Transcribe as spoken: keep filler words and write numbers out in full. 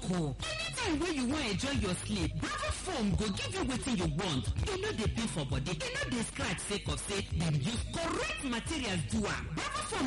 o. Anytime wey you wan enjoy your sleep, Bravo Foam go give you wetin you want. E no dey pain for body, e no dey scratch sake of say dem use correct materials do am. Bravo Foam